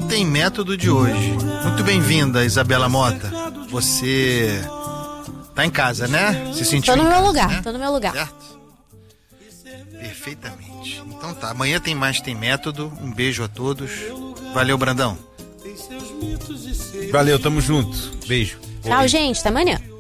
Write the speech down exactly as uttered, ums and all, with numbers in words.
Tem Método de hoje. Muito bem-vinda, Isabela Mota. Você tá em casa, né? Se sentiu Tô no em meu casa, lugar, né? tô no meu lugar. Certo? Perfeitamente. Então tá, amanhã tem mais Tem Método. Um beijo a todos. Valeu, Brandão. Valeu, tamo junto. Beijo. Tchau, gente. Até amanhã.